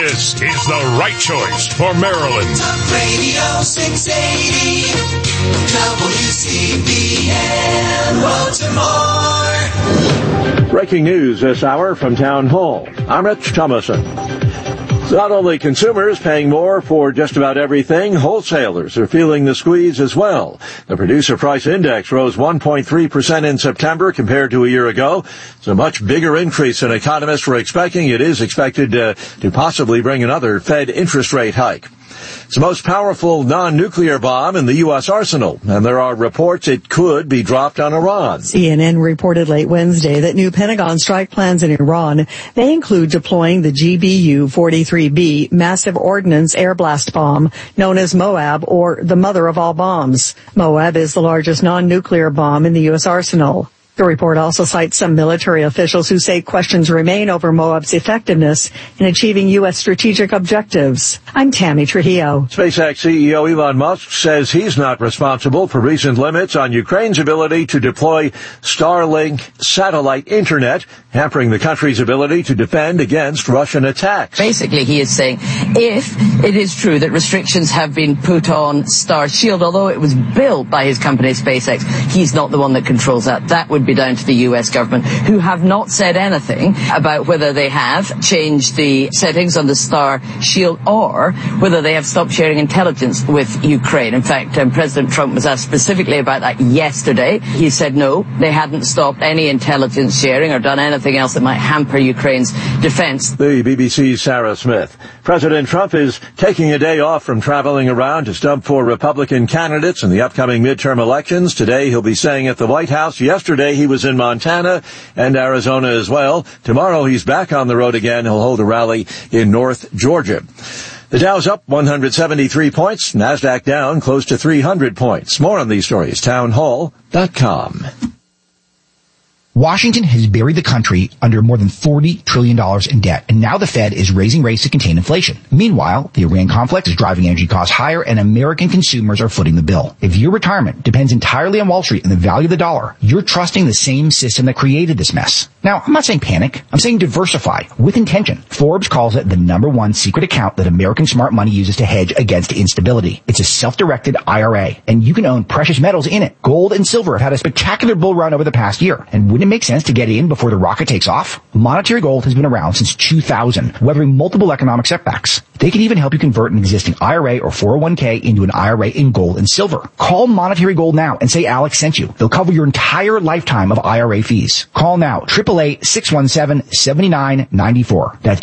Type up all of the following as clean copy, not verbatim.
This is the right choice for Maryland. Talk Radio 680, WCBN, Baltimore. Breaking news this hour from Town Hall. I'm Rich Thomason. Not only consumers paying more for just about everything, wholesalers are feeling the squeeze as well. The Producer Price Index rose 1.3% in September compared to a year ago. It's a much bigger increase than economists were expecting. It is expected to possibly bring another Fed interest rate hike. It's the most powerful non-nuclear bomb in the U.S. arsenal, and there are reports it could be dropped on Iran. CNN reported late Wednesday that new Pentagon strike plans in Iran, they include deploying the GBU-43B massive ordnance air blast bomb, known as Moab, or the mother of all bombs. Moab is the largest non-nuclear bomb in the U.S. arsenal. The report also cites some military officials who say questions remain over Moab's effectiveness in achieving U.S. strategic objectives. I'm Tammy Trujillo. SpaceX CEO Elon Musk says he's not responsible for recent limits on Ukraine's ability to deploy Starlink satellite internet, hampering the country's ability to defend against Russian attacks. Basically, he is saying if it is true that restrictions have been put on Starshield, although it was built by his company SpaceX, he's not the one that controls that. That would be down to the U.S. government, who have not said anything about whether they have changed the settings on the Starshield or whether they have stopped sharing intelligence with Ukraine. In fact, President Trump was asked specifically about that yesterday. He said no, they hadn't stopped any intelligence sharing or done anything else that might hamper Ukraine's defense. The BBC's Sarah Smith. President Trump is taking a day off from traveling around to stump for Republican candidates in the upcoming midterm elections. Today he'll be staying at the White House. Yesterday he was in Montana and Arizona as well. Tomorrow he's back on the road again. He'll hold a rally in North Georgia. The Dow's up 173 points. NASDAQ down close to 300 points. More on these stories, townhall.com. Washington has buried the country under more than $40 trillion in debt, and now the Fed is raising rates to contain inflation. Meanwhile, the Iran conflict is driving energy costs higher, and American consumers are footing the bill. If your retirement depends entirely on Wall Street and the value of the dollar, you're trusting the same system that created this mess. Now, I'm not saying panic. I'm saying diversify with intention. Forbes calls it the #1 secret account that American smart money uses to hedge against instability. It's a self-directed IRA, and you can own precious metals in it. Gold and silver have had a spectacular bull run over the past year, and wouldn't it make sense to get in before the rocket takes off? Monetary Gold has been around since 2000, weathering multiple economic setbacks. They can even help you convert an existing IRA or 401k into an IRA in gold and silver. Call Monetary Gold now and say Alex sent you. They'll cover your entire lifetime of IRA fees. Call now, 888-617-7994. That's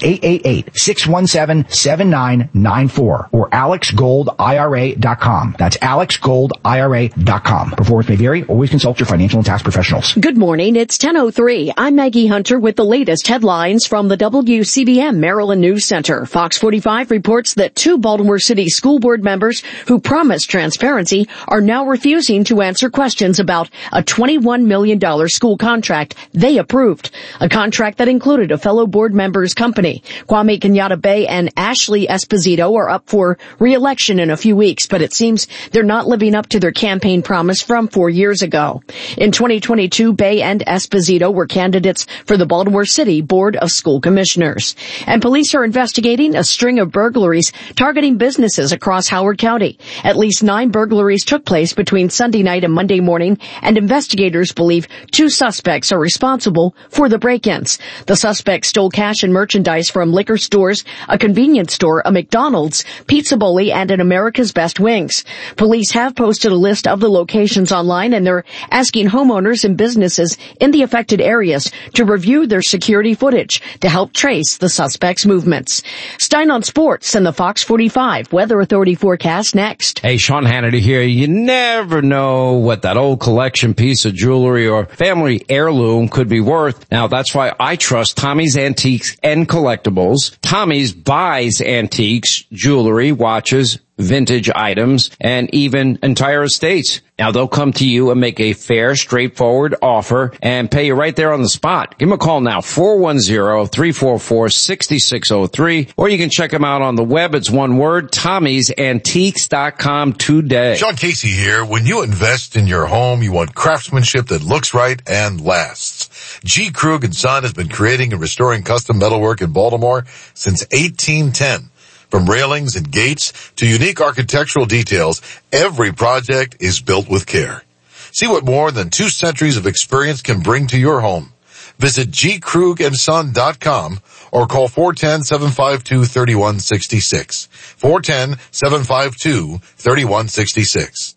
888-617-7994 or AlexGoldIRA.com. That's AlexGoldIRA.com. Performance may vary. Always consult your financial and tax professionals. Good morning. It's 10:03. I'm Maggie Hunter with the latest headlines from the WCBM Maryland News Center. Fox 45 reports that 2 Baltimore City School Board members who promised transparency are now refusing to answer questions about a $21 million school contract they approved, a contract that included a fellow board member's company. Kwame Kenyatta Bay and Ashley Esposito are up for re-election in a few weeks, but it seems they're not living up to their campaign promise from 4 years ago. In 2022, Bay and Esposito were candidates for the Baltimore City Board of School Commissioners. And police are investigating a string of burglaries targeting businesses across Howard County. At least 9 burglaries took place between Sunday night and Monday morning, and investigators believe 2 suspects are responsible for the break-ins. The suspects stole cash and merchandise from liquor stores, a convenience store, a McDonald's, Pizza Bully, and an America's Best Wings. Police have posted a list of the locations online, and they're asking homeowners and businesses in the affected areas to review their security footage to help trace the suspects' movements. Stein on Sports and the Fox 45 Weather Authority forecast next. Hey, Sean Hannity here. You never know what that old collection piece of jewelry or family heirloom could be worth. Now, that's why I trust Tommy's Antiques and Collectibles. Tommy's buys antiques, jewelry, watches, vintage items, and even entire estates. Now, they'll come to you and make a fair, straightforward offer and pay you right there on the spot. Give them a call now, 410-344-6603, or you can check them out on the web. It's one word, Tommy'sAntiques.com today. Sean Casey here. When you invest in your home, you want craftsmanship that looks right and lasts. G. Krug & Son has been creating and restoring custom metalwork in Baltimore since 1810. From railings and gates to unique architectural details, every project is built with care. See what more than 2 centuries of experience can bring to your home. Visit gkrugandson.com or call 410-752-3166. 410-752-3166.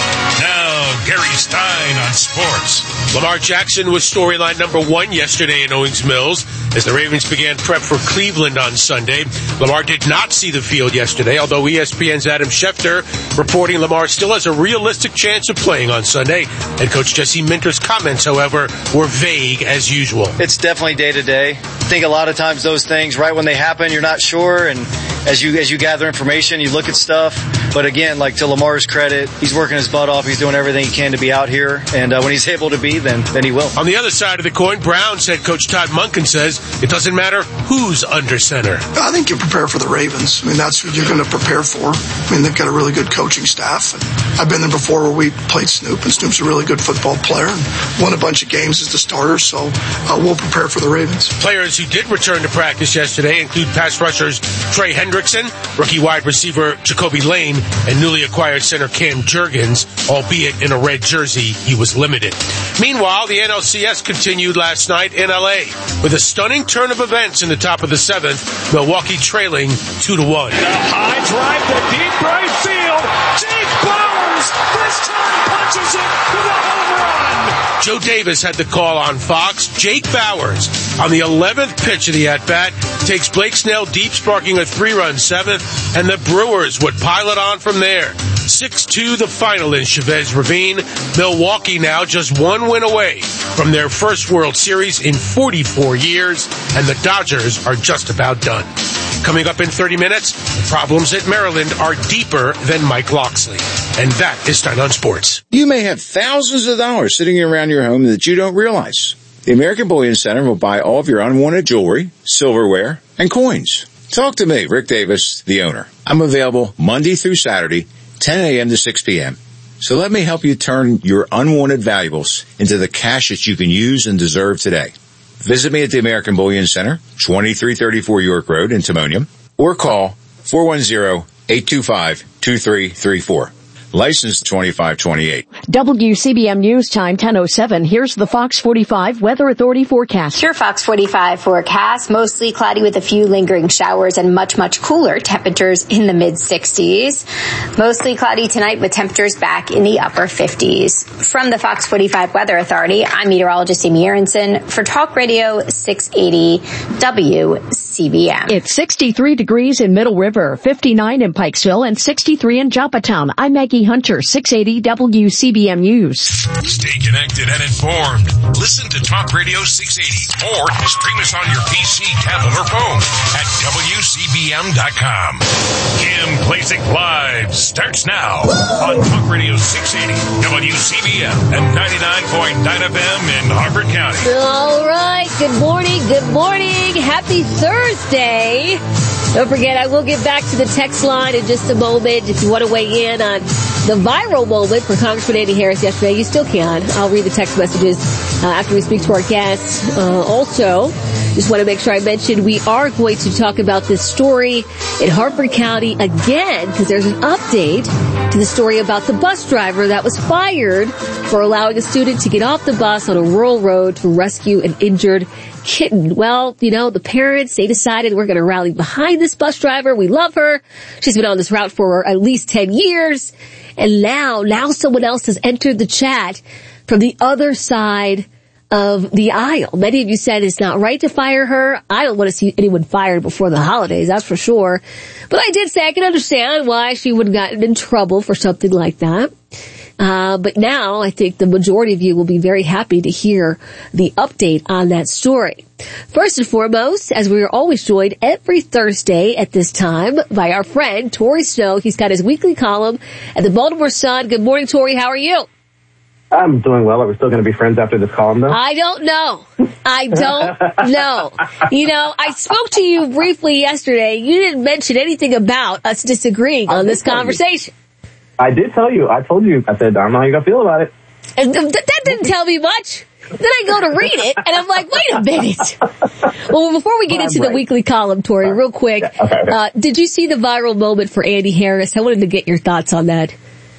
Now, Gary Stein on sports. Lamar Jackson was storyline number 1 yesterday in Owings Mills as the Ravens began prep for Cleveland on Sunday. Lamar did not see the field yesterday, although ESPN's Adam Schefter reporting Lamar still has a realistic chance of playing on Sunday. Head coach Jesse Minter's comments, however, were vague as usual. It's definitely day to day. I think a lot of times those things, right when they happen, you're not sure, and as you gather information, you look at stuff. But again, like to Lamar's credit, he's working his butt off. He's doing everything he can to be out here, and when he's able to be, then he will. On the other side of the coin, Browns head coach Todd Monken says it doesn't matter who's under center. I think you prepare for the Ravens. I mean, that's what you're going to prepare for. I mean, they've got a really good coaching staff. And I've been there before where we played Snoop, and Snoop's a really good football player and won a bunch of games as the starter, so we'll prepare for the Ravens. Players who did return to practice yesterday include pass rushers Trey Hendrickson, rookie wide receiver Jacoby Lane, and newly acquired center Cam Jurgens, albeit in a red jersey, he was limited. Meanwhile, the NLCS continued last night in LA with a stunning turn of events in the top of the 7th, Milwaukee trailing 2-1. High drive to deep right field. Jake Bowers this time punches it with a home run. Joe Davis had the call on Fox. Jake Bowers, on the 11th pitch of the at-bat, takes Blake Snell deep, sparking a 3-run 7th, and the Brewers would pile it on from there. 6-2 the final in Chavez Ravine. Milwaukee now just 1 win away from their first World Series in 44 years, and the Dodgers are just about done. Coming up in 30 minutes, the problems at Maryland are deeper than Mike Loxley. And that is Stein on Sports. You may have thousands of dollars sitting around your home that you don't realize. The American Bullion Center will buy all of your unwanted jewelry, silverware, and coins. Talk to me, Rick Davis, the owner. I'm available Monday through Saturday, 10 a.m. to 6 p.m. So let me help you turn your unwanted valuables into the cash that you can use and deserve today. Visit me at the American Bullion Center, 2334 York Road in Timonium, or call 410-825-2334. License 2528. WCBM News Time 10:07. Here's the Fox 45 Weather Authority forecast. Your Fox 45 forecast, mostly cloudy with a few lingering showers and much, much cooler temperatures in the mid-60s. Mostly cloudy tonight with temperatures back in the upper 50s. From the Fox 45 Weather Authority, I'm meteorologist Amy Aronson for Talk Radio 680 WCBM. It's 63 degrees in Middle River, 59 in Pikesville, and 63 in Joppatown. I'm Maggie Hunter, 680 WCBM News. Stay connected and informed. Listen to Talk Radio 680 or stream us on your PC, tablet, or phone at WCBM.com. Kim Klacik Live starts now on Talk Radio 680 WCBM and 99.9 FM in Harford County. All right. Good morning. Good morning. Happy Thursday. Don't forget, I will get back to the text line in just a moment. If you want to weigh in on the viral moment for Congressman Andy Harris yesterday, you still can. I'll read the text messages after we speak to our guests. Also, just want to make sure I mention we are going to talk about this story in Harford County again, because there's an update to the story about the bus driver that was fired for allowing a student to get off the bus on a rural road to rescue an injured kitten. Well, the parents, they decided we're going to rally behind this bus driver. We love her. She's been on this route for at least 10 years. And now someone else has entered the chat from the other side of the aisle. Many of you said it's not right to fire her. I don't want to see anyone fired before the holidays, that's for sure. But I did say I can understand why she would have gotten in trouble for something like that. But now I think the majority of you will be very happy to hear the update on that story. First and foremost, as we are always joined every Thursday at this time by our friend Torey Snow. He's got his weekly column at the Baltimore Sun. Good morning, Torey. How are you? I'm doing well. Are we still going to be friends after this column, though? I don't know. I don't know. You know, I spoke to you briefly yesterday. You didn't mention anything about us disagreeing on this conversation. I did tell you. I told you. I said, I don't know how you're going to feel about it. And that didn't tell me much. Then I go to read it, and I'm like, wait a minute. Well, before we get into the weekly column, Torey, real quick, did you see the viral moment for Andy Harris? I wanted to get your thoughts on that.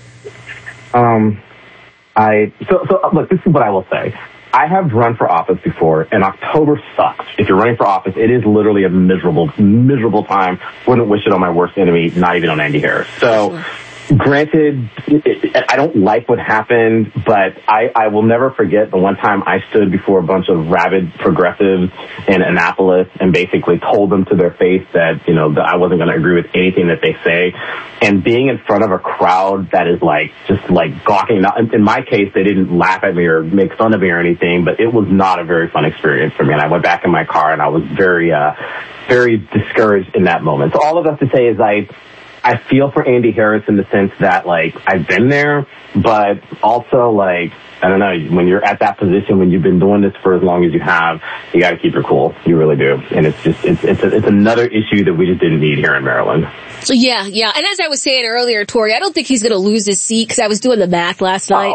Look, this is what I will say. I have run for office before, and October sucks. If you're running for office, it is literally a miserable time. Wouldn't wish it on my worst enemy, not even on Andy Harris. So, granted, I don't like what happened, but I will never forget the one time I stood before a bunch of rabid progressives in Annapolis and basically told them to their face that, you know, that I wasn't going to agree with anything that they say. And being in front of a crowd that is just gawking. In my case, they didn't laugh at me or make fun of me or anything, but it was not a very fun experience for me. And I went back in my car and I was very, very discouraged in that moment. So all of that to say is I feel for Andy Harris in the sense that, I've been there, but also, I don't know, when you're at that position, when you've been doing this for as long as you have, you gotta keep your cool. You really do. And it's another issue that we just didn't need here in Maryland. So yeah. And as I was saying earlier, Torey, I don't think he's gonna lose his seat, because I was doing the math last night.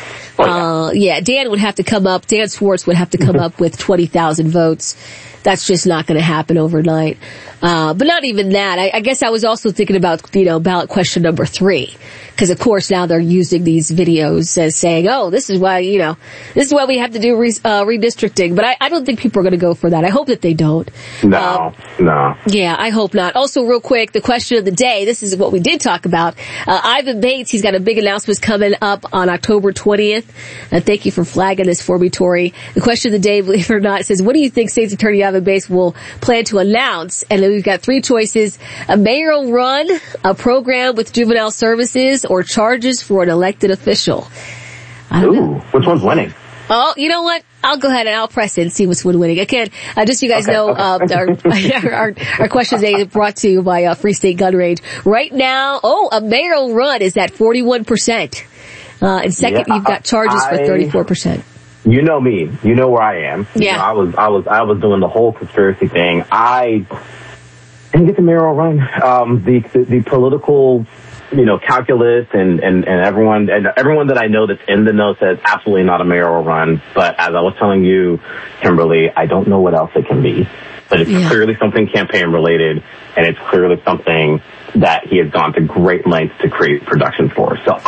Dan Schwartz would have to come up with 20,000 votes. That's just not going to happen overnight. But not even that. I guess I was also thinking about, ballot question number 3. Because of course now they're using these videos as saying, oh, this is why we have to do redistricting. But I don't think people are going to go for that. I hope that they don't. No. Yeah, I hope not. Also, real quick, the question of the day. This is what we did talk about. Ivan Bates, he's got a big announcement coming up on October 20th. Thank you for flagging this for me, Torey. The question of the day, believe it or not, says, what do you think State's Attorney Ivan Bates will plan to announce? And then we've got 3 choices: a mayoral run, a program with juvenile services, or charges for an elected official. Ooh, which one's winning? Oh, you know what? I'll go ahead and I'll press it and see what's winning. Again, just so you guys know, our question today is brought to you by Free State Gun Range. Right now, a mayoral run is at 41%. And second, you've got charges for 34%. You know me. You know where I am. Yeah. I was doing the whole conspiracy thing. I didn't get the mayoral run. The political, calculus and everyone that I know that's in the know says absolutely not a mayoral run. But as I was telling you, Kimberly, I don't know what else it can be. But it's clearly something campaign related, and it's clearly something that he has gone to great lengths to create production for. So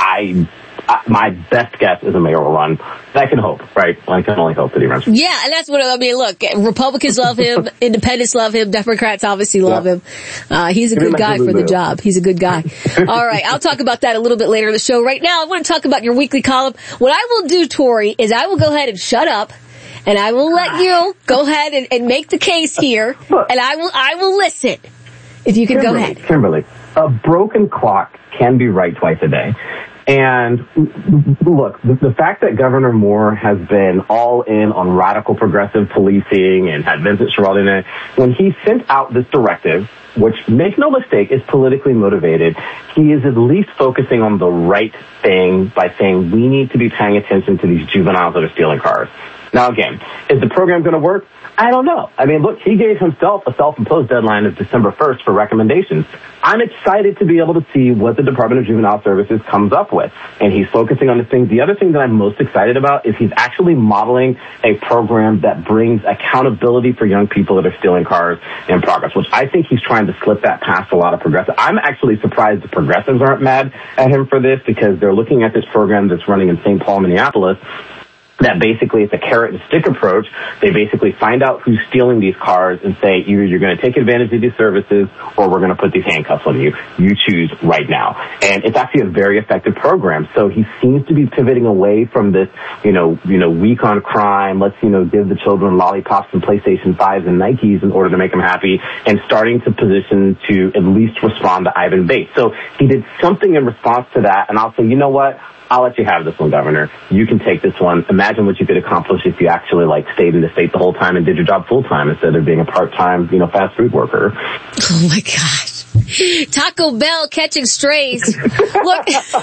my best guess is a mayoral run. I can hope, right? I can only hope that he runs. Yeah, and that's what I mean. Look, Republicans love him, Independents love him, Democrats obviously love him. He's a good guy for the job. He's a good guy. All right, I'll talk about that a little bit later in the show. Right now, I want to talk about your weekly column. What I will do, Torey, is I will go ahead and shut up, and I will let you go ahead and make the case here, and I will listen. If you can go ahead. Kimberly, a broken clock can be right twice a day. And look, the fact that Governor Moore has been all in on radical progressive policing and had Vincent Schiraldi in it, when he sent out this directive, which, make no mistake, is politically motivated, he is at least focusing on the right thing by saying we need to be paying attention to these juveniles that are stealing cars. Now again, is the program going to work? I don't know. I mean, look, he gave himself a self-imposed deadline of December 1st for recommendations. I'm excited to be able to see what the Department of Juvenile Services comes up with. And he's focusing on the things. The other thing that I'm most excited about is he's actually modeling a program that brings accountability for young people that are stealing cars in progress, which I think he's trying to slip that past a lot of progressives. I'm actually surprised the progressives aren't mad at him for this, because they're looking at this program that's running in St. Paul, Minneapolis, that basically it's a carrot and stick approach. They basically find out who's stealing these cars and say, either you're going to take advantage of these services or we're going to put these handcuffs on you. You choose right now. And it's actually a very effective program. So he seems to be pivoting away from this, weak on crime. Let's, give the children lollipops and PlayStation 5s and Nikes in order to make them happy, and starting to position to at least respond to Ivan Bates. So he did something in response to that. And I'll say, you know what? I'll let you have this one, Governor. You can take this one. Imagine what you could accomplish if you actually stayed in the state the whole time and did your job full time instead of being a part-time, fast food worker. Oh my gosh. Taco Bell catching strays. Look,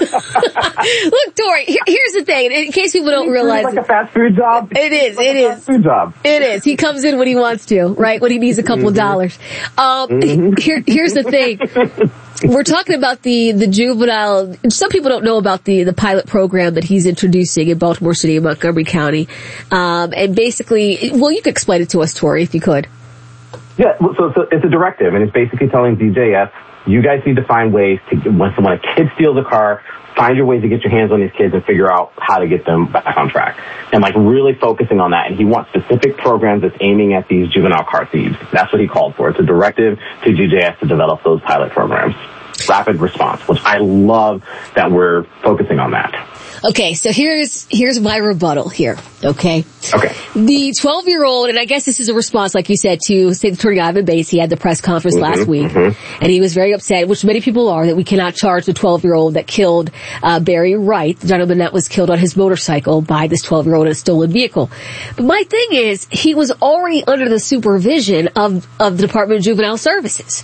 Tori, here's the thing. In case people don't realize, like a fast food job. It is. Like a fast food job. It is. He comes in when he wants to, right? When he needs a couple of dollars. Here's the thing. We're talking about the juvenile. Some people don't know about the pilot program that he's introducing in Baltimore City and Montgomery County. And basically, well, you could explain it to us, Tori, if you could. Yeah, so it's a directive, and it's basically telling DJS, you guys need to find ways to, when a kid steals a car, find your ways to get your hands on these kids and figure out how to get them back on track. And really focusing on that. And he wants specific programs that's aiming at these juvenile car thieves. That's what he called for. It's a directive to DJS to develop those pilot programs. Rapid response, which I love that we're focusing on that. Okay, so here's my rebuttal here, okay? Okay. The 12-year-old, and I guess this is a response, like you said, to State Attorney Ivan Bates. He had the press conference last week, and he was very upset, which many people are, that we cannot charge the 12-year-old that killed Barry Wright, the gentleman that was killed on his motorcycle by this 12-year-old in a stolen vehicle. But my thing is, he was already under the supervision of the Department of Juvenile Services.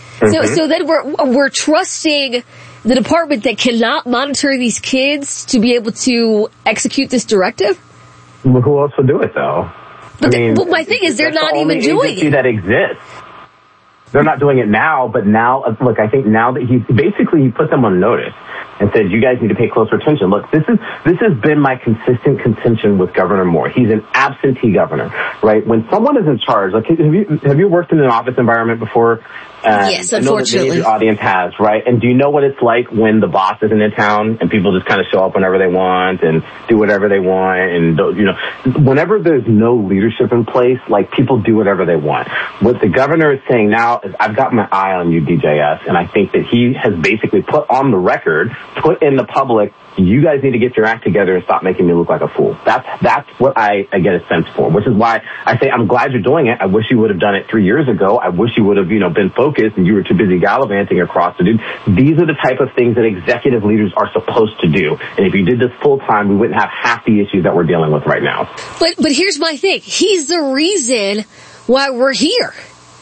So then we're trusting the department that cannot monitor these kids to be able to execute this directive? Well, who else would do it, though? But my thing is, they're not even doing it. That exists. They're not doing it now, but now, look, I think now that he put them on notice and said, you guys need to pay closer attention. Look, this has been my consistent contention with Governor Moore. He's an absentee governor, right? When someone is in charge, have you worked in an office environment before? Yes, unfortunately. I know that the audience has, right? And do you know what it's like when the boss isn't in town and people just kind of show up whenever they want and do whatever they want? And, whenever there's no leadership in place, people do whatever they want. What the governor is saying now is, I've got my eye on you, DJS, and I think that he has basically put on the record, put in the public, you guys need to get your act together and stop making me look like a fool. That's what I get a sense for, which is why I say I'm glad you're doing it. I wish you would have done it 3 years ago. I wish you would have, been focused and you were too busy gallivanting across to do. These are the type of things that executive leaders are supposed to do. And if you did this full time, we wouldn't have half the issues that we're dealing with right now. But here's my thing. He's the reason why we're here.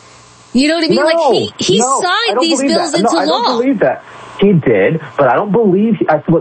You know what I mean? He signed these bills into law. I don't believe that. He did, but I don't believe.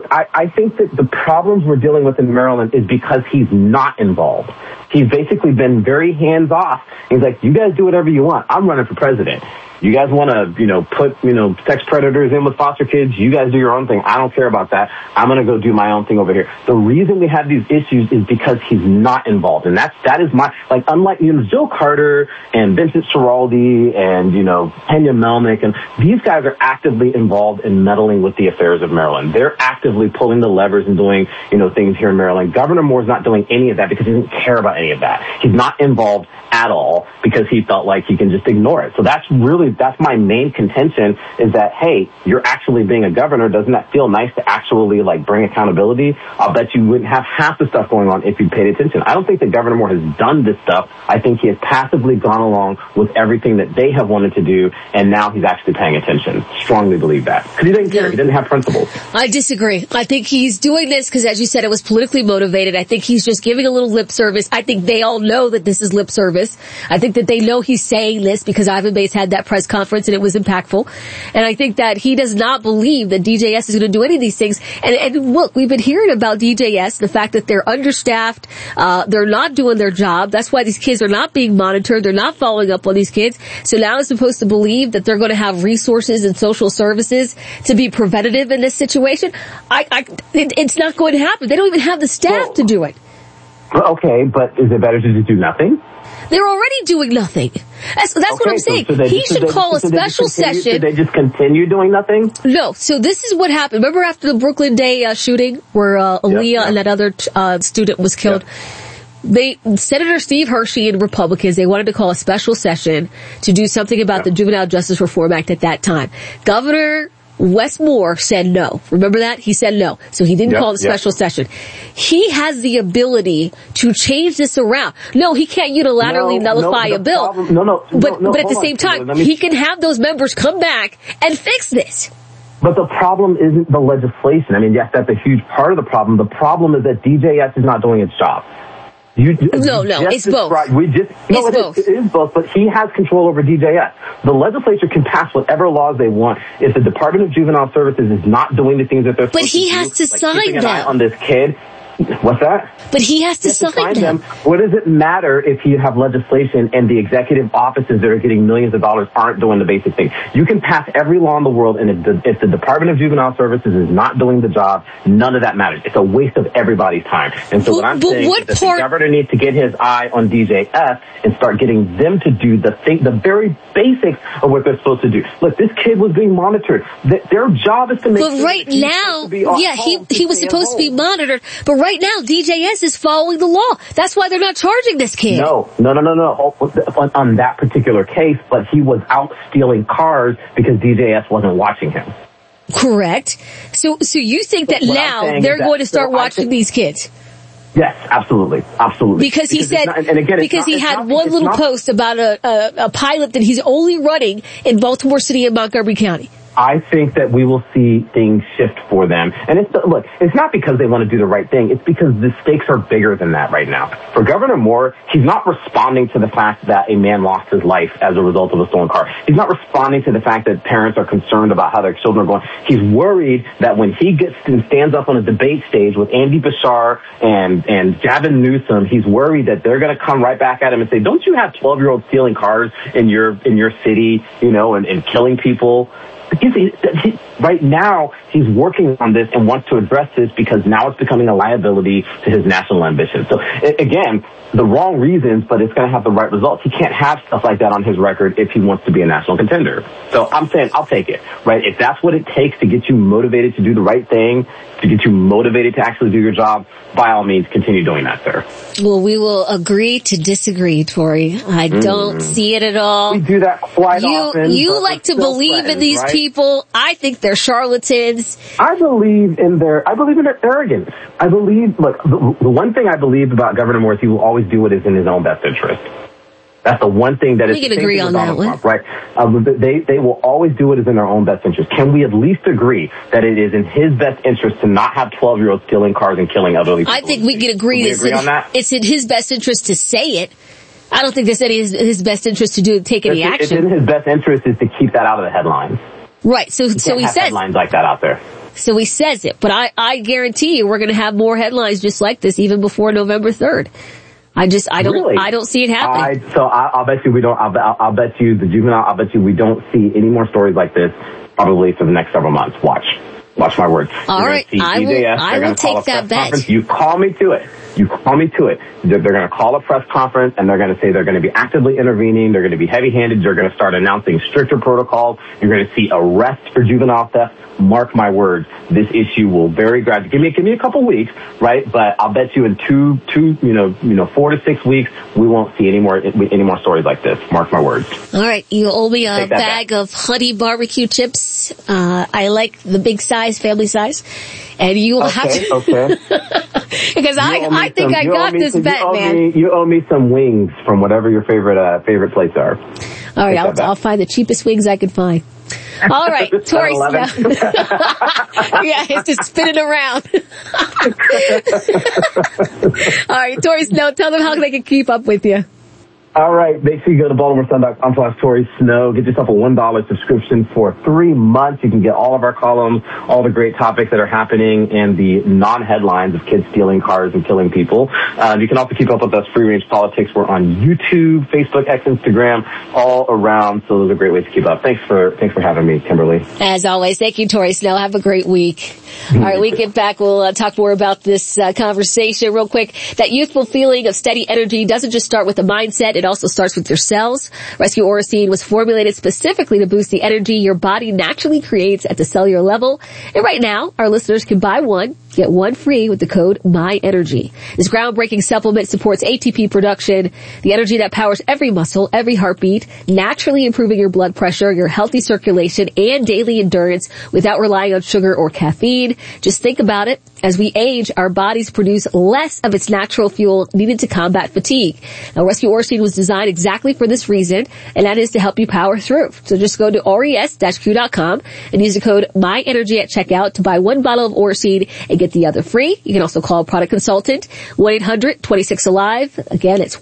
I think that the problems we're dealing with in Maryland is because he's not involved. He's basically been very hands off. He's like, you guys do whatever you want. I'm running for president. You guys want to, put, sex predators in with foster kids? You guys do your own thing. I don't care about that. I'm going to go do my own thing over here. The reason we have these issues is because he's not involved. And that is my, unlike, Jill Carter and Vincent Schiraldi and, Kenya Melnick, and these guys are actively involved in meddling with the affairs of Maryland. They're actively pulling the levers and doing, things here in Maryland. Governor Moore's not doing any of that because he doesn't care about any of that. He's not involved at all because he felt like he can just ignore it. So that's my main contention is that, hey, you're actually being a governor. Doesn't that feel nice to actually bring accountability? I'll bet you wouldn't have half the stuff going on if you paid attention. I don't think that Governor Moore has done this stuff. I think he has passively gone along with everything that they have wanted to do, and now he's actually paying attention. Strongly believe that. Because he didn't care. He didn't have principles. I disagree. I think he's doing this because, as you said, it was politically motivated. I think he's just giving a little lip service. I think they all know that this is lip service. I think that they know he's saying this because Ivan Bates had that press conference and it was impactful. And I think that he does not believe that DJS is going to do any of these things. And look, we've been hearing about DJS, the fact that they're understaffed, they're not doing their job. That's why these kids are not being monitored. They're not following up on these kids. So now it's supposed to believe that they're going to have resources and social services to be preventative in this situation. It's not going to happen. They don't even have the staff to do it. Okay, but is it better to just do nothing? They're already doing nothing. That's what I'm saying. He should call a special session. Should they just continue doing nothing? No. So this is what happened. Remember after the Brooklyn Day shooting where Aaliyah and that other student was killed? Senator Steve Hershey and Republicans, they wanted to call a special session to do something about the Juvenile Justice Reform Act at that time. Governor Wes Moore said no. Remember that? He said no. So he didn't call the special session. He has the ability to change this around. No, he can't unilaterally nullify a bill. But at the same time, he can have those members come back and fix this. But the problem isn't the legislation. I mean, yes, that's a huge part of the problem. The problem is that DJS is not doing its job. No, it's both. It is both, but he has control over DJS. The legislature can pass whatever laws they want. If the Department of Juvenile Services is not doing the things that they're supposed to do, but he has to sign keeping an them eye on this kid. What's that? But he has to sign them. What does it matter if you have legislation and the executive offices that are getting millions of dollars aren't doing the basic thing? You can pass every law in the world, and if the Department of Juvenile Services is not doing the job, none of that matters. It's a waste of everybody's time. And so what I'm saying is that the governor needs to get his eye on DJS and start getting them to do the very basics of what they're supposed to do. Look, this kid was being monitored. Their job is to make sure right now, he was supposed to be monitored, but right now, DJS is following the law. That's why they're not charging this kid. No. On that particular case, but he was out stealing cars because DJS wasn't watching him. Correct. So you think that now they're going to start watching these kids? Yes, absolutely. Because he said, because he had one little post about a pilot that he's only running in Baltimore City and Montgomery County. I think that we will see things shift for them. And it's not because they want to do the right thing. It's because the stakes are bigger than that right now. For Governor Moore, he's not responding to the fact that a man lost his life as a result of a stolen car. He's not responding to the fact that parents are concerned about how their children are going. He's worried that when he gets and stands up on a debate stage with Andy Bashar and Gavin Newsom, he's worried that they're going to come right back at him and say, don't you have 12-year-olds stealing cars in your city, and killing people? Right now, he's working on this and wants to address this because now it's becoming a liability to his national ambition. So, again, the wrong reasons, but it's going to have the right results. He can't have stuff like that on his record if he wants to be a national contender. So I'm saying I'll take it, right? If that's what it takes to get you motivated to do the right thing, to get you motivated to actually do your job, by all means, continue doing that, sir. Well, we will agree to disagree, Tori. I don't see it at all. We do that quite often. You like to believe in these people. I think they're charlatans. I believe in their arrogance. Look, the one thing I believe about Governor Moore is he will always do what is in his own best interest. That's the one thing that we can agree on that one, right? They will always do what is in their own best interest. Can we at least agree that it is in his best interest to not have 12-year-olds stealing cars and killing elderly people? I think we can agree on that. It's in his best interest to say it. I don't think there's any his best interest to take any action. It's in his best interest is to keep that out of the headlines. Right. So he says headlines like that out there. So he says it, but I guarantee you we're going to have more headlines just like this even before November 3rd. I don't see it happening. I'll bet you we don't. I'll bet you the juvenile. I'll bet you we don't see any more stories like this probably for the next several months. Watch my words. All right, I will take that bet. You call me to it. They're going to call a press conference and they're going to say they're going to be actively intervening. They're going to be heavy-handed. They're going to start announcing stricter protocols. You're going to see arrests for juvenile theft. Mark my words, this issue will very gradually. Give me a couple weeks, right? But I'll bet you in 4 to 6 weeks, we won't see any more stories like this. Mark my words. All right, you owe me a bag of Honey barbecue chips. I like the big size, family size, and you will have to. Okay. Because I think I got this bet, man. You owe me some wings from whatever your favorite places are. All right, I'll find the cheapest wings I can find. All right, Tori Snow. Yeah, it's just spinning around. All right, Tori Snow, tell them how they can keep up with you. All right, make sure you go to BaltimoreSun.com/Tori Snow. Get yourself a $1 subscription for 3 months. You can get all of our columns, all the great topics that are happening, and the non-headlines of kids stealing cars and killing people. You can also keep up with us, Free Range Politics. We're on YouTube, Facebook, X, Instagram, all around. So those are great ways to keep up. Thanks for having me, Kimberly. As always, thank you, Tori Snow. Have a great week. All right, we get back. We'll talk more about this conversation real quick. That youthful feeling of steady energy doesn't just start with the mindset. It also starts with your cells. Rescue Oracene was formulated specifically to boost the energy your body naturally creates at the cellular level. And right now, our listeners can buy one, Get one free with the code MyEnergy. This groundbreaking supplement supports ATP production, the energy that powers every muscle, every heartbeat, naturally improving your blood pressure, your healthy circulation, and daily endurance without relying on sugar or caffeine. Just think about it. As we age, our bodies produce less of its natural fuel needed to combat fatigue. Now, Rescue Orseed was designed exactly for this reason, and that is to help you power through. So just go to res-q.com and use the code MyEnergy at checkout to buy one bottle of Orseed and get the other free. You can also call a product consultant, 1-800-26-ALIVE. Again, it's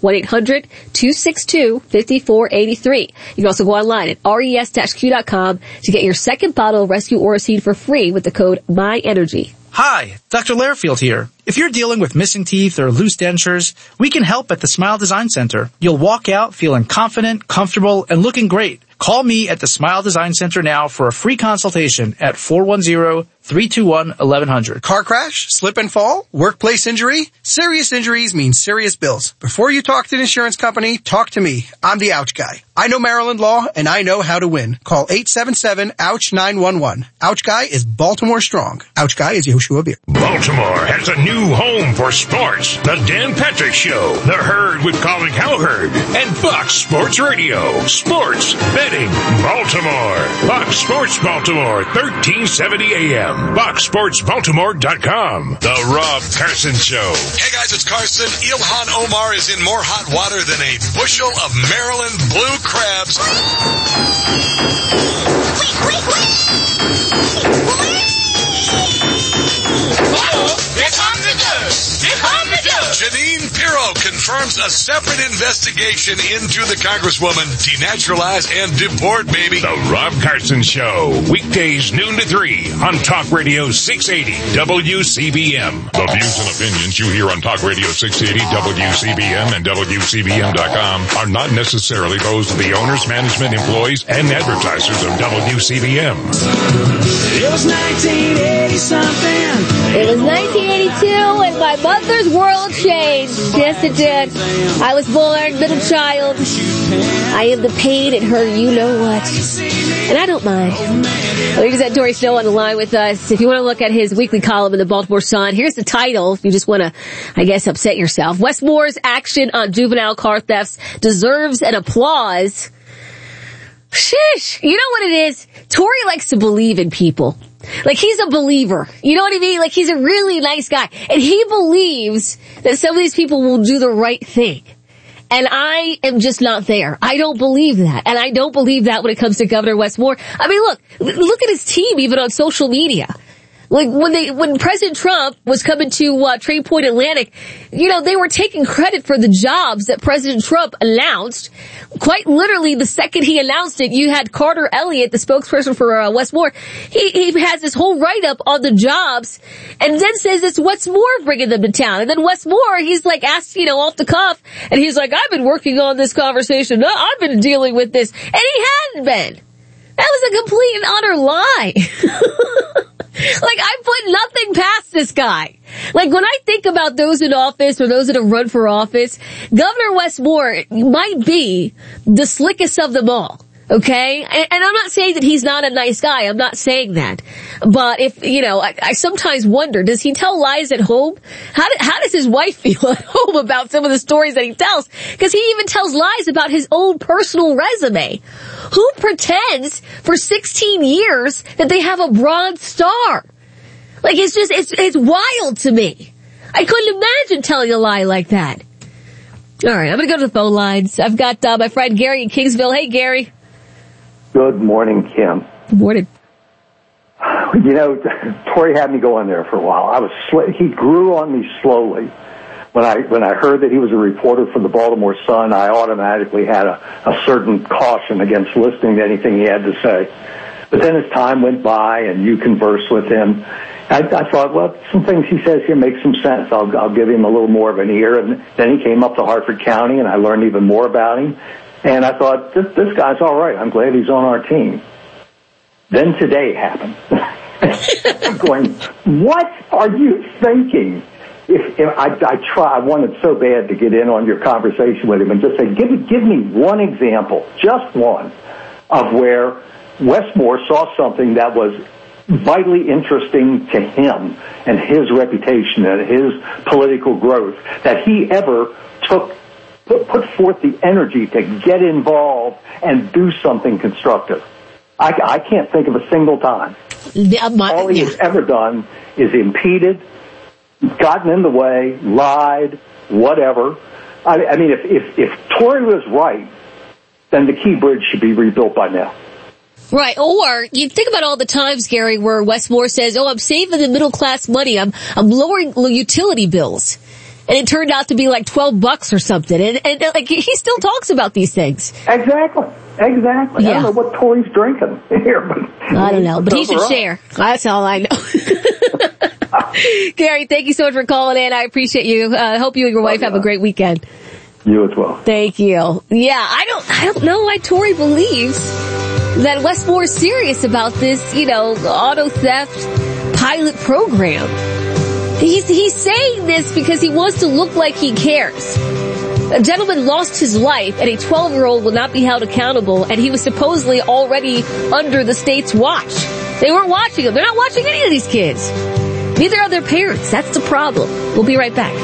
1-800-262-5483. You can also go online at res-q.com to get your second bottle of Rescue Orseed for free with the code MyEnergy. Hi, Dr. Lairfield here. If you're dealing with missing teeth or loose dentures, we can help at the Smile Design Center. You'll walk out feeling confident, comfortable, and looking great. Call me at the Smile Design Center now for a free consultation at 410-321-1100. Car crash? Slip and fall? Workplace injury? Serious injuries mean serious bills. Before you talk to an insurance company, talk to me. I'm the Ouch Guy. I know Maryland law, and I know how to win. Call 877-OUCH-911. Ouch Guy is Baltimore strong. Ouch Guy is Yoshua Beer. Baltimore has a new home for sports. The Dan Patrick Show, The Herd with Colin Cowherd, and Fox Sports Radio. Sports betting Baltimore. Fox Sports Baltimore, 1370 AM. FoxSportsBaltimore.com. The Rob Carson Show. Hey guys, it's Carson. Ilhan Omar is in more hot water than a bushel of Maryland blue crabs. Janine Pirro confirms a separate investigation into the Congresswoman. Denaturalize and deport, baby. The Rob Carson Show. Weekdays noon to 3 on Talk Radio 680 WCBM. The views and opinions you hear on Talk Radio 680 WCBM and WCBM.com are not necessarily those of the owners, management, employees, and advertisers of WCBM. It was 1980-something. It was 1982 and my mother's world changed. Yes, it did. I was born middle child. I am the pain in her you-know-what. And I don't mind. Well, here's that Dory Snow on the line with us. If you want to look at his weekly column in the Baltimore Sun, here's the title. If you just want to, I guess, upset yourself. Westmore's action on juvenile car thefts deserves an applause. Sheesh. You know what it is? Tory likes to believe in people. Like, he's a believer. You know what I mean? Like, he's a really nice guy. And he believes that some of these people will do the right thing. And I am just not there. I don't believe that. And I don't believe that when it comes to Governor Westmore. I mean, look at his team even on social media. Like, when President Trump was coming to Trade Point Atlantic, you know, they were taking credit for the jobs that President Trump announced. Quite literally, the second he announced it, you had Carter Elliott, the spokesperson for Westmore. He has this whole write-up on the jobs, and then says it's Westmore bringing them to town. And then Westmore, he's like asked, you know, off the cuff, and he's like, I've been working on this conversation. I've been dealing with this. And he hadn't been. That was a complete and utter lie. Like, I put nothing past this guy. Like, when I think about those in office or those that have run for office, Governor Westmore might be the slickest of them all. Okay? And I'm not saying that he's not a nice guy. I'm not saying that. But if, you know, I sometimes wonder, does he tell lies at home? How does his wife feel at home about some of the stories that he tells? Because he even tells lies about his own personal resume. Who pretends for 16 years that they have a Bronze Star? Like, it's wild to me. I couldn't imagine telling a lie like that. All right, I'm going to go to the phone lines. I've got my friend Gary in Kingsville. Hey, Gary. Good morning, Kim. Good morning. You know, Tory had me going there for a while. He grew on me slowly. When I heard that he was a reporter for the Baltimore Sun, I automatically had a certain caution against listening to anything he had to say. But then as time went by and you conversed with him, I thought, well, some things he says here make some sense. I'll give him a little more of an ear. And then he came up to Harford County, and I learned even more about him. And I thought, this guy's all right. I'm glad he's on our team. Then today happened. I'm going, what are you thinking? If I wanted so bad to get in on your conversation with him and just say, give me one example, just one, of where Westmore saw something that was vitally interesting to him and his reputation and his political growth that he ever put forth the energy to get involved and do something constructive. I can't think of a single time. All he has ever done is impeded, gotten in the way, lied, whatever. I mean, if Tory was right, then the Key Bridge should be rebuilt by now. Right, or you think about all the times, Gary, where Wes Moore says, I'm saving the middle class money, I'm lowering utility bills. And it turned out to be like $12 or something. And like, he still talks about these things. Exactly. Yeah. I don't know what Tory's drinking here, but I don't know, but he should share. That's all I know. Gary, thank you so much for calling in. I appreciate you. I hope you and your wife have a great weekend. You as well. Thank you. Yeah, I don't know why Tory believes that Wes Moore is serious about this, auto theft pilot program. He's saying this because he wants to look like he cares. A gentleman lost his life, and a 12-year-old will not be held accountable, and he was supposedly already under the state's watch. They weren't watching him. They're not watching any of these kids. Neither are their parents. That's the problem. We'll be right back.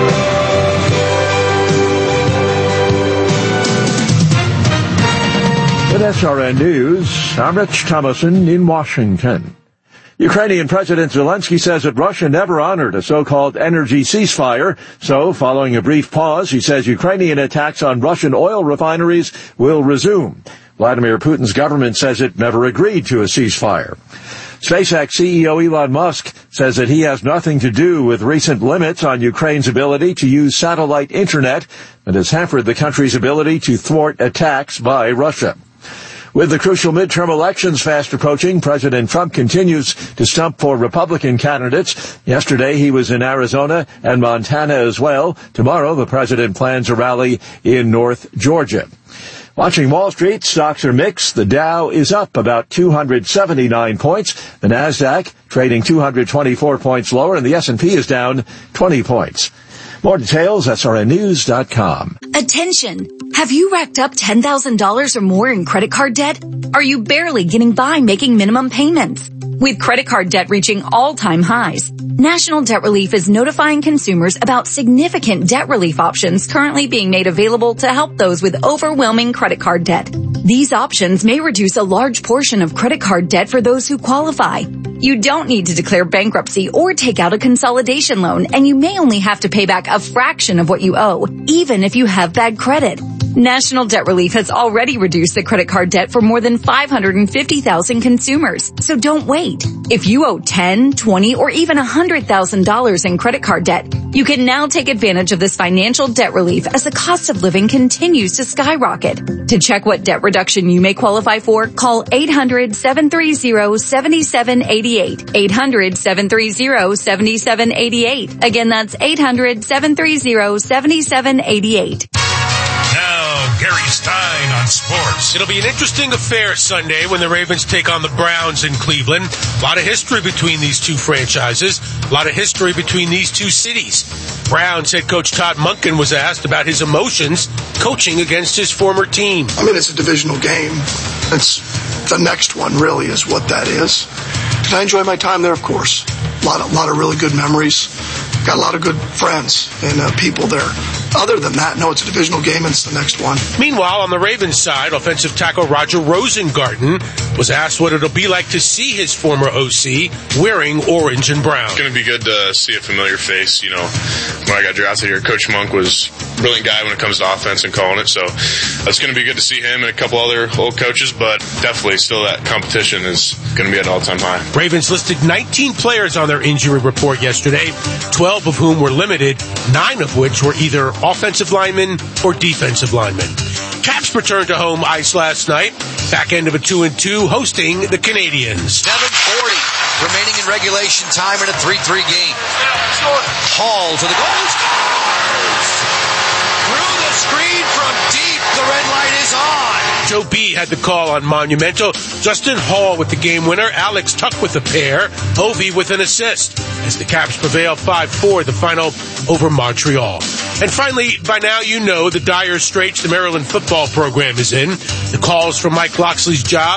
With SRN News, I'm Rich Thomason in Washington. Ukrainian President Zelensky says that Russia never honored a so-called energy ceasefire. So, following a brief pause, he says Ukrainian attacks on Russian oil refineries will resume. Vladimir Putin's government says it never agreed to a ceasefire. SpaceX CEO Elon Musk says that he has nothing to do with recent limits on Ukraine's ability to use satellite internet that has hampered the country's ability to thwart attacks by Russia. With the crucial midterm elections fast approaching, President Trump continues to stump for Republican candidates. Yesterday, he was in Arizona and Montana as well. Tomorrow, the president plans a rally in North Georgia. Watching Wall Street, stocks are mixed. The Dow is up about 279 points. The Nasdaq trading 224 points lower, and the S&P is down 20 points. More details, srnnews.com. Attention! Have you racked up $10,000 or more in credit card debt? Are you barely getting by making minimum payments? With credit card debt reaching all-time highs, National Debt Relief is notifying consumers about significant debt relief options currently being made available to help those with overwhelming credit card debt. These options may reduce a large portion of credit card debt for those who qualify. You don't need to declare bankruptcy or take out a consolidation loan, and you may only have to pay back a fraction of what you owe, even if you have bad credit. National Debt Relief has already reduced the credit card debt for more than 550,000 consumers. So don't wait. If you owe $10,000, $20,000, or even $100,000 in credit card debt, you can now take advantage of this financial debt relief as the cost of living continues to skyrocket. To check what debt reduction you may qualify for, call 800-730-7788. 800-730-7788. Again, that's 800-730-7788. Now, Gary Stein on sports. It'll be an interesting affair Sunday when the Ravens take on the Browns in Cleveland. A lot of history between these two franchises. A lot of history between these two cities. Browns head coach Todd Monken was asked about his emotions coaching against his former team. I mean, it's a divisional game. It's the next one, really, is what that is. Did I enjoy my time there? Of course. A lot of really good memories. Got a lot of good friends and people there. Other than that, no, it's a divisional game and it's the next one. Meanwhile, on the Ravens side, offensive tackle Roger Rosengarten was asked what it'll be like to see his former OC wearing orange and brown. It's going to be good to see a familiar face. You know, when I got drafted here, Coach Monk was a brilliant guy when it comes to offense and calling it. So it's going to be good to see him and a couple other old coaches, but definitely still that competition is going to be at an all-time high. Ravens listed 19 players on their injury report yesterday, 12 of whom were limited, 9 of which were either offensive linemen or defensive linemen. Caps returned to home ice last night, back end of a 2-2, hosting the Canadians. 7:40 remaining in regulation time in a 3-3 game. Hall to the goal. Through the screen from deep, the red light is on. Joe B had the call on Monumental. Justin Hall with the game winner. Alex Tuck with the pair. Ovi with an assist. As the Caps prevail 5-4, the final over Montreal. And finally, by now you know the dire straits the Maryland football program is in. The calls for Mike Loxley's job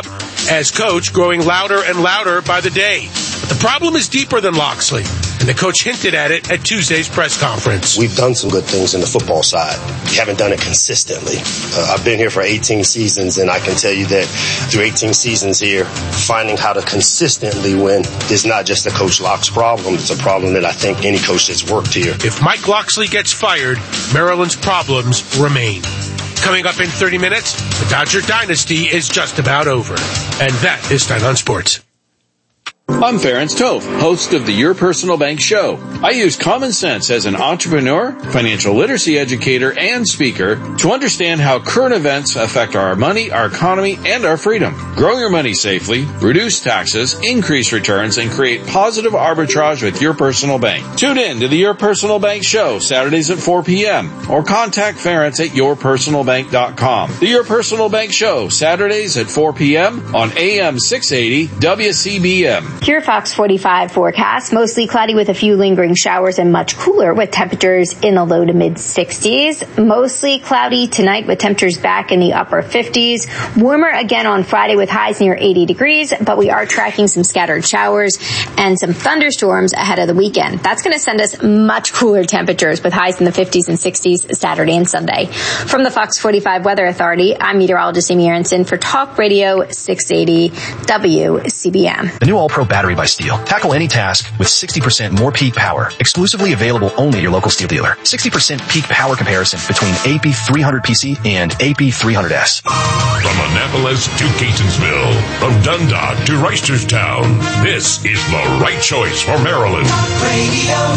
as coach, growing louder and louder by the day. But the problem is deeper than Locksley, and the coach hinted at it at Tuesday's press conference. We've done some good things in the football side. We haven't done it consistently. I've been here for 18 seasons, and I can tell you that through 18 seasons here, finding how to consistently win is not just a Coach Locke's problem. It's a problem that I think any coach that's worked here. If Mike Locksley gets fired, Maryland's problems remain. Coming up in 30 minutes, the Dodger dynasty is just about over. And that is Stein on Sports. I'm Ferenc Tove, host of the Your Personal Bank Show. I use common sense as an entrepreneur, financial literacy educator, and speaker to understand how current events affect our money, our economy, and our freedom. Grow your money safely, reduce taxes, increase returns, and create positive arbitrage with Your Personal Bank. Tune in to the Your Personal Bank Show, Saturdays at 4 p.m. or contact Ferenc at yourpersonalbank.com. The Your Personal Bank Show, Saturdays at 4 p.m. on AM 680 WCBM. Your Fox 45 forecast, mostly cloudy with a few lingering showers and much cooler with temperatures in the low to mid 60s. Mostly cloudy tonight with temperatures back in the upper 50s. Warmer again on Friday with highs near 80 degrees, but we are tracking some scattered showers and some thunderstorms ahead of the weekend. That's going to send us much cooler temperatures with highs in the 50s and 60s Saturday and Sunday. From the Fox 45 Weather Authority, I'm meteorologist Amy Aronson for Talk Radio 680 WCBM. The new All-Pro battery by Steel. Tackle any task with 60% more peak power. Exclusively available only at your local Steel dealer. 60% peak power comparison between AP300PC and AP300S. From Annapolis to Catonsville, from Dundalk to Reisterstown, this is the right choice for Maryland. Radio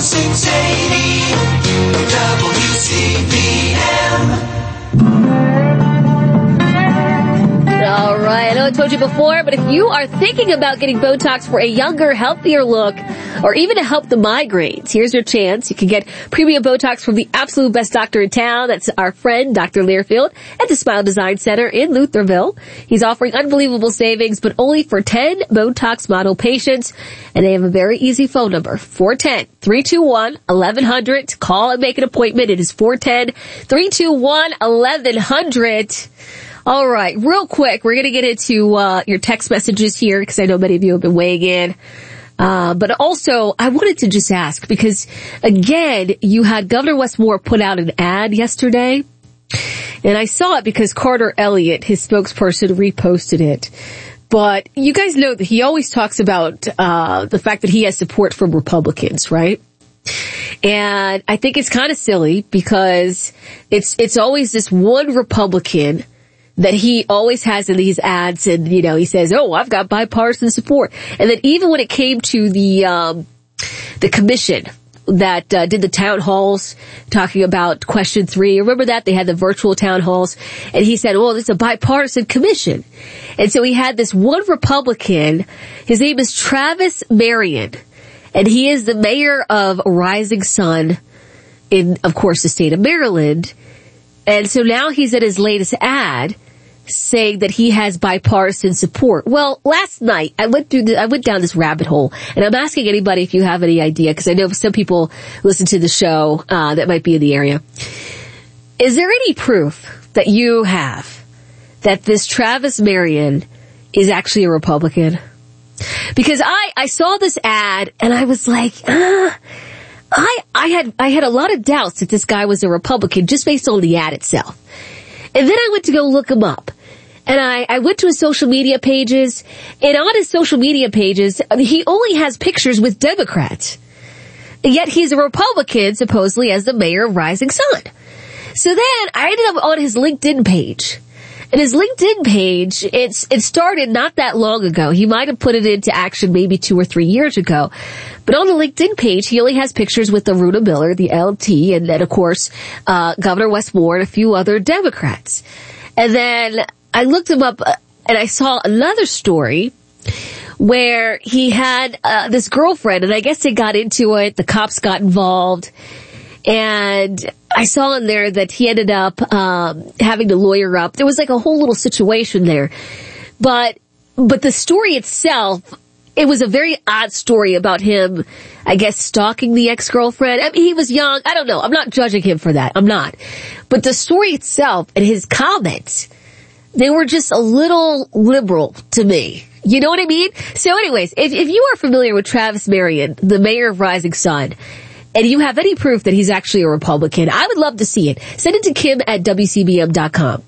680 WCBM. All right, I know I told you before, but if you are thinking about getting Botox for a younger, healthier look, or even to help the migraines, here's your chance. You can get premium Botox from the absolute best doctor in town. That's our friend, Dr. Learfield, at the Smile Design Center in Lutherville. He's offering unbelievable savings, but only for 10 Botox model patients. And they have a very easy phone number, 410-321-1100. Call and make an appointment. It is 410-321-1100. All right, real quick, we're going to get into your text messages here because I know many of you have been weighing in. But also, I wanted to just ask because, again, you had Governor Wes Moore put out an ad yesterday. And I saw it because Carter Elliott, his spokesperson, reposted it. But you guys know that he always talks about the fact that he has support from Republicans, right? And I think it's kind of silly because it's always this one Republican that he always has in these ads, and, you know, he says, oh, I've got bipartisan support. And then even when it came to the commission that did the town halls talking about question 3, remember that? They had the virtual town halls, and he said, well, this is a bipartisan commission. And so he had this one Republican, his name is Travis Marion, and he is the mayor of Rising Sun in, of course, the state of Maryland. And so now he's at his latest ad saying that he has bipartisan support. Well, last night I went down this rabbit hole, and I'm asking anybody if you have any idea, because I know some people listen to the show that might be in the area. Is there any proof that you have that this Travis Marion is actually a Republican? Because I saw this ad and I was like, I had a lot of doubts that this guy was a Republican just based on the ad itself. And then I went to go look him up. And I went to his social media pages, and on his social media pages, he only has pictures with Democrats. And yet he's a Republican, supposedly, as the mayor of Rising Sun. So then I ended up on his LinkedIn page. And his LinkedIn page, it started not that long ago. He might have put it into action maybe 2 or 3 years ago. But on the LinkedIn page, he only has pictures with Aruna Miller, the LT, and then, of course, Governor Wes Moore and a few other Democrats. And then I looked him up, and I saw another story where he had this girlfriend, and I guess they got into it. The cops got involved. And I saw in there that he ended up having to lawyer up. There was like a whole little situation there. But the story itself, it was a very odd story about him, I guess, stalking the ex-girlfriend. I mean, he was young. I don't know. I'm not judging him for that. I'm not. But the story itself and his comments, they were just a little liberal to me. You know what I mean? So anyways, if you are familiar with Travis Marion, the mayor of Rising Sun, and you have any proof that he's actually a Republican, I would love to see it. Send it to Kim@WCBM.com.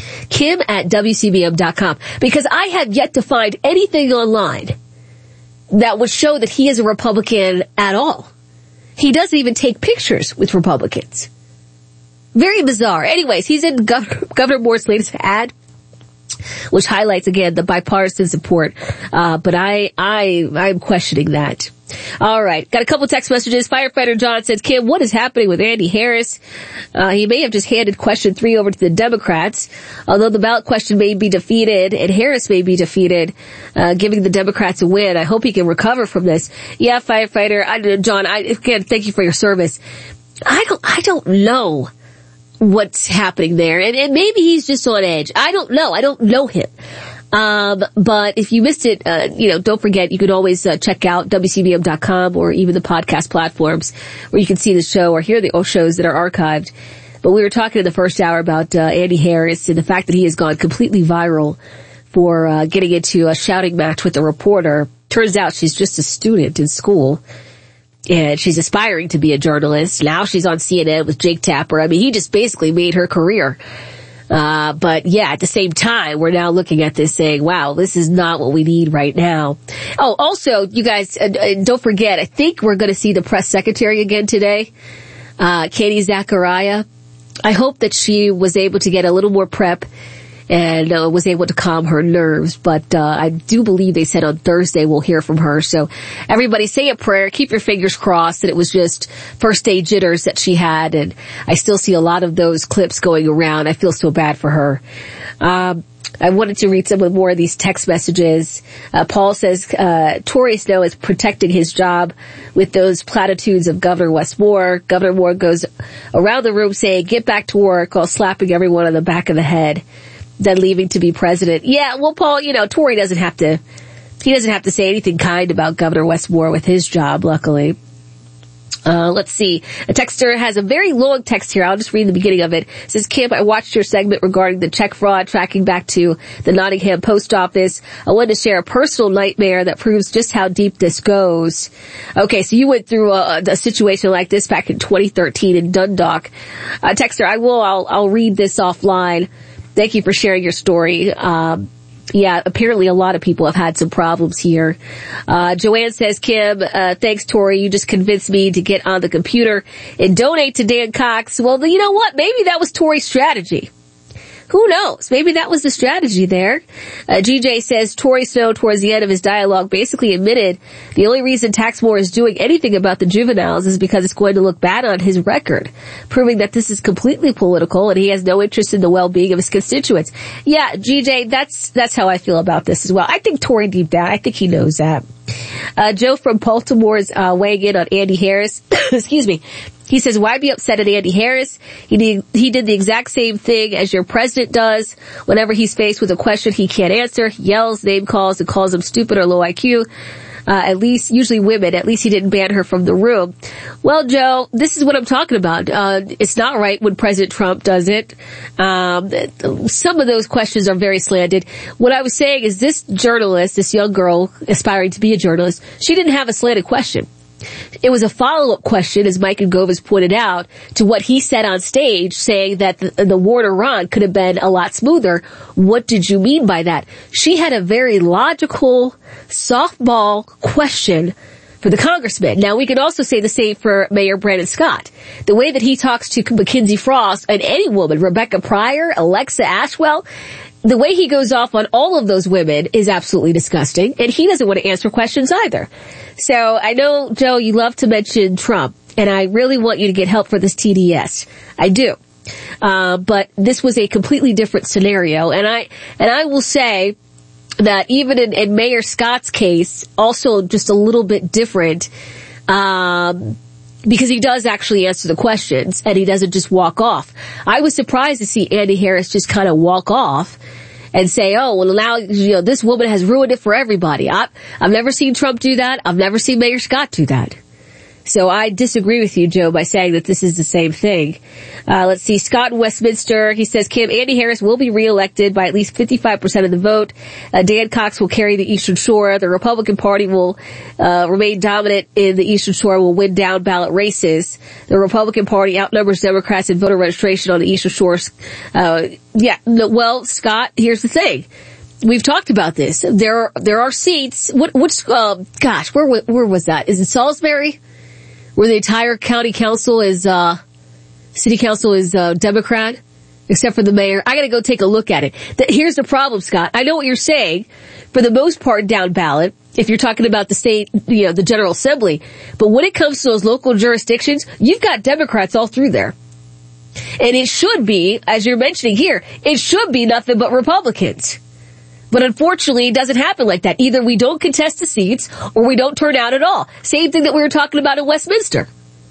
Kim@WCBM.com. Because I have yet to find anything online that would show that he is a Republican at all. He doesn't even take pictures with Republicans. Very bizarre. Anyways, he's in Governor Moore's latest ad, which highlights again the bipartisan support. But I'm questioning that. All right. Got a couple text messages. Firefighter John says, Kim, what is happening with Andy Harris? He may have just handed question 3 over to the Democrats. Although the ballot question may be defeated and Harris may be defeated, giving the Democrats a win. I hope he can recover from this. Yeah, firefighter. John, again, thank you for your service. I don't know what's happening there. And maybe he's just on edge. I don't know. I don't know him. But if you missed it, don't forget, you can always check out WCBM.com or even the podcast platforms where you can see the show or hear the shows that are archived. But we were talking in the first hour about Andy Harris and the fact that he has gone completely viral for getting into a shouting match with a reporter. Turns out she's just a student in school. And she's aspiring to be a journalist. Now she's on CNN with Jake Tapper. I mean, he just basically made her career. But yeah, at the same time, we're now looking at this saying, wow, this is not what we need right now. Oh, also, you guys, don't forget, I think we're going to see the press secretary again today, Katie Zachariah. I hope that she was able to get a little more prep and was able to calm her nerves. But I do believe they said on Thursday we'll hear from her. So everybody say a prayer, keep your fingers crossed that it was just first day jitters that she had. And I still see a lot of those clips going around. I feel so bad for her. I wanted to read some more of these text messages. Paul says, Tory Snow is protecting his job with those platitudes of Governor Wes Moore. Governor Moore goes around the room saying, get back to work, while slapping everyone on the back of the head, then leaving to be president. Yeah, well, Paul, Tory doesn't have to say anything kind about Governor Wes Moore with his job, luckily. Let's see. A texter has a very long text here. I'll just read the beginning of it. It says, Kim, I watched your segment regarding the check fraud tracking back to the Nottingham post office. I wanted to share a personal nightmare that proves just how deep this goes. Okay, so you went through a situation like this back in 2013 in Dundalk. Texter, I'll read this offline. Thank you for sharing your story. Yeah, apparently a lot of people have had some problems here. Joanne says, Kim, thanks, Tori. You just convinced me to get on the computer and donate to Dan Cox. Well, you know what? Maybe that was Tori's strategy. Who knows? Maybe that was the strategy there. GJ says Tory Snow, towards the end of his dialogue, basically admitted the only reason Taxmore is doing anything about the juveniles is because it's going to look bad on his record, proving that this is completely political and he has no interest in the well-being of his constituents. Yeah, GJ, that's how I feel about this as well. I think Tory deep down, I think he knows that. Joe from Baltimore is weighing in on Andy Harris. Excuse me. He says, why be upset at Andy Harris? He did the exact same thing as your president does. Whenever he's faced with a question he can't answer, he yells, name calls, and calls him stupid or low IQ. At least, usually women, at least he didn't ban her from the room. Well, Joe, this is what I'm talking about. It's not right when President Trump does it. Some of those questions are very slanted. What I was saying is this journalist, this young girl aspiring to be a journalist, she didn't have a slanted question. It was a follow-up question, as Mike and Govas pointed out, to what he said on stage, saying that the war in Iran could have been a lot smoother. What did you mean by that? She had a very logical softball question for the congressman. Now, we could also say the same for Mayor Brandon Scott. The way that he talks to Mackenzie Frost and any woman, Rebecca Pryor, Alexa Ashwell, the way he goes off on all of those women is absolutely disgusting, and he doesn't want to answer questions either. So I know, Joe, you love to mention Trump, and I really want you to get help for this TDS. I do. But this was a completely different scenario, and I will say that even in Mayor Scott's case, also just a little bit different, because he does actually answer the questions, and he doesn't just walk off. I was surprised to see Andy Harris just kind of walk off and say, oh, well, now, this woman has ruined it for everybody. I've never seen Trump do that. I've never seen Mayor Scott do that. So I disagree with you, Joe, by saying that this is the same thing. Let's see. Scott in Westminster, he says, Kim, Andy Harris will be reelected by at least 55% of the vote. Dan Cox will carry the Eastern Shore. The Republican Party will remain dominant in the Eastern Shore, will win down ballot races. The Republican Party outnumbers Democrats in voter registration on the Eastern Shore. Well, Scott, here's the thing. We've talked about this. There are seats. Where was that? Is it Salisbury? Where the entire county council is, city council is, Democrat, except for the mayor. I gotta go take a look at it. Here's the problem, Scott. I know what you're saying. For the most part, down ballot, if you're talking about the state, the General Assembly. But when it comes to those local jurisdictions, you've got Democrats all through there. And it should be, as you're mentioning here, it should be nothing but Republicans. But unfortunately, it doesn't happen like that. Either we don't contest the seats or we don't turn out at all. Same thing that we were talking about in Westminster.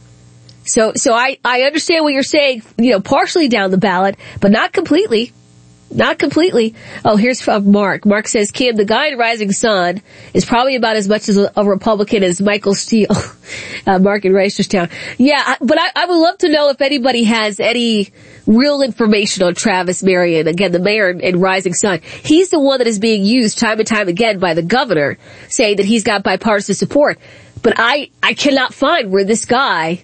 So I understand what you're saying, partially down the ballot, but not completely. Not completely. Oh, here's from Mark. Mark says, Kim, the guy in Rising Sun is probably about as much as a Republican as Michael Steele. Mark in Reisterstown. Yeah, but I would love to know if anybody has any real information on Travis Marion. Again, the mayor in Rising Sun. He's the one that is being used time and time again by the governor, saying that he's got bipartisan support. But I cannot find where this guy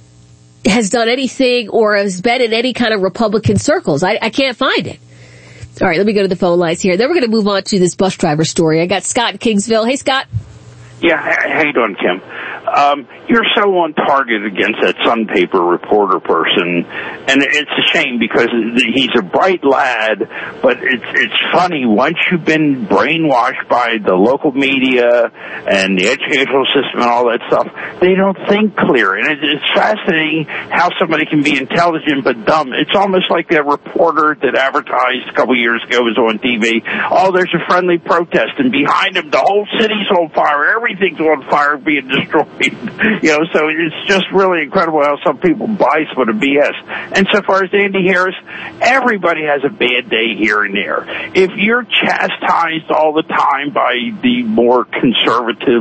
has done anything or has been in any kind of Republican circles. I can't find it. All right, let me go to the phone lines here. Then we're going to move on to this bus driver story. I got Scott in Kingsville. Hey, Scott. Yeah, how you doing, Kim? You're so on target against that Sun paper reporter person, and it's a shame because he's a bright lad, but it's funny, once you've been brainwashed by the local media and the educational system and all that stuff, they don't think clear. And it's fascinating how somebody can be intelligent but dumb. It's almost like that reporter that advertised a couple years ago was on TV. Oh, there's a friendly protest, and behind him the whole city's on fire, everything's on fire, being destroyed. So it's just really incredible how some people buy some of the BS. And so far as Andy Harris, everybody has a bad day here and there. If you're chastised all the time by the more conservative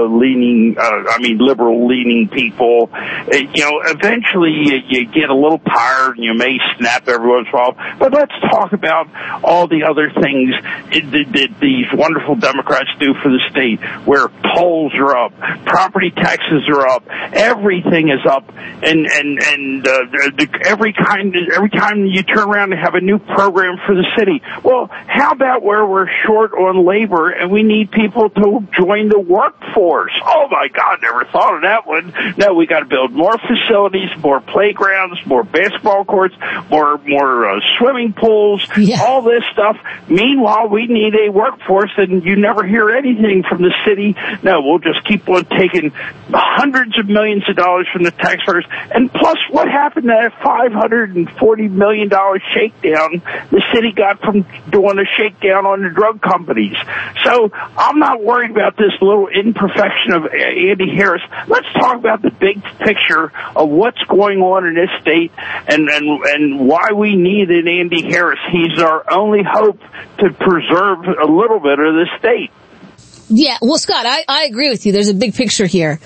liberal leaning people, eventually you get a little tired and you may snap every once in a while. But let's talk about all the other things that these wonderful Democrats do for the state, where tolls are up, property taxes are up, everything is up, and every time you turn around and have a new program for the city. Well, how about where we're short on labor and we need people to join the workforce? Oh my God, never thought of that one. No, we got to build more facilities, more playgrounds, more basketball courts, more swimming pools, all this stuff. Meanwhile, we need a workforce, and you never hear anything from the city. No, we'll just keep on taking hundreds of millions of dollars from the taxpayers. And plus, what happened to that $540 million shakedown the city got from doing a shakedown on the drug companies? So I'm not worried about this little imperfection of Andy Harris. Let's talk about the big picture of what's going on in this state and why we need an Andy Harris. He's our only hope to preserve a little bit of this state. Yeah, well, Scott, I agree with you. There's a big picture here.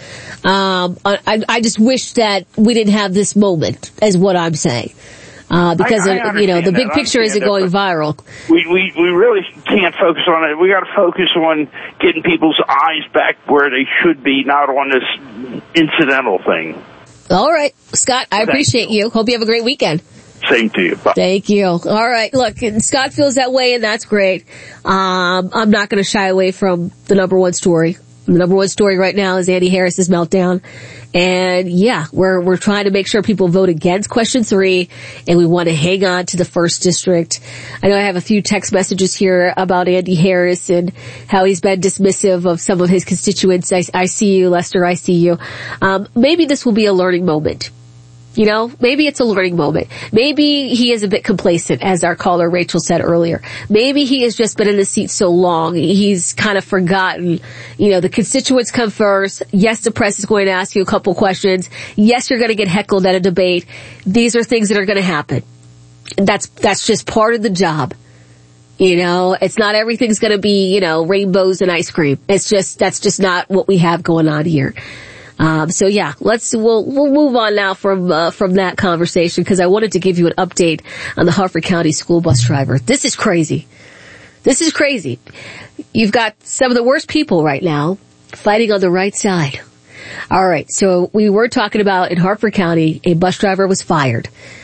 I just wish that we didn't have this moment, is what I'm saying. Because the big picture isn't going viral. We really can't focus on it. We got to focus on getting people's eyes back where they should be, not on this incidental thing. All right, Scott, I appreciate you. Hope you have a great weekend. Same to you. Bye. Thank you. All right. Look, Scott feels that way, and that's great. I'm not going to shy away from the number one story. The number one story right now is Andy Harris's meltdown. And yeah, we're trying to make sure people vote against question 3, and we want to hang on to the first district. I know I have a few text messages here about Andy Harris and how he's been dismissive of some of his constituents. I see you, Lester, I see you. Maybe this will be a learning moment. Maybe it's a learning moment. Maybe he is a bit complacent, as our caller Rachel said earlier. Maybe he has just been in the seat so long, he's kind of forgotten. The constituents come first. Yes, the press is going to ask you a couple questions. Yes, you're going to get heckled at a debate. These are things that are going to happen. That's just part of the job. It's not everything's going to be, rainbows and ice cream. That's just not what we have going on here. So yeah, we'll move on now from that conversation, because I wanted to give you an update on the Harford County school bus driver. This is crazy. You've got some of the worst people right now fighting on the right side. All right. So we were talking about in Harford County, a bus driver was fired